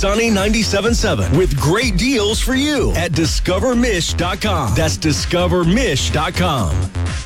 Sunny 97.7 with great deals for you at discovermish.com. That's discovermish.com.